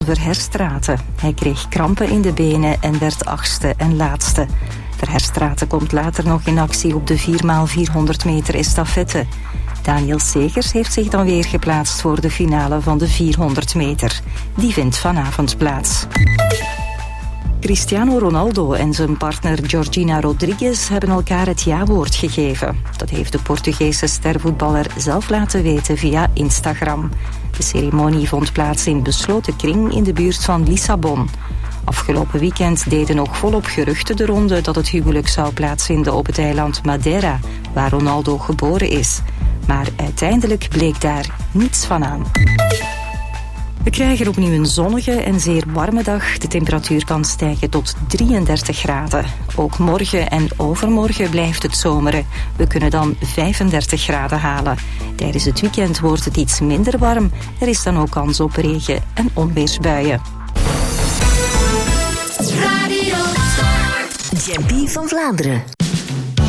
Verherstraeten. Hij kreeg krampen in de benen en werd 8e en laatste. Verherstraeten komt later nog in actie op de 4x400 meter estafette. Daniel Segers heeft zich dan weer geplaatst voor de finale van de 400 meter. Die vindt vanavond plaats. Cristiano Ronaldo en zijn partner Georgina Rodriguez hebben elkaar het ja-woord gegeven. Dat heeft de Portugese stervoetballer zelf laten weten via Instagram. De ceremonie vond plaats in besloten kring in de buurt van Lissabon. Afgelopen weekend deden nog volop geruchten de ronde dat het huwelijk zou plaatsvinden op het eiland Madeira, waar Ronaldo geboren is. Maar uiteindelijk bleek daar niets van aan. We krijgen opnieuw een zonnige en zeer warme dag. De temperatuur kan stijgen tot 33 graden. Ook morgen en overmorgen blijft het zomeren. We kunnen dan 35 graden halen. Tijdens het weekend wordt het iets minder warm. Er is dan ook kans op regen- en onweersbuien. Radio Jampi van Vlaanderen.